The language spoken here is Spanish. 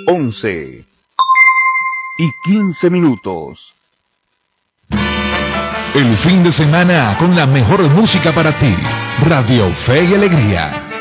11:15. El fin de semana con la mejor música para ti. Radio Fe y Alegría.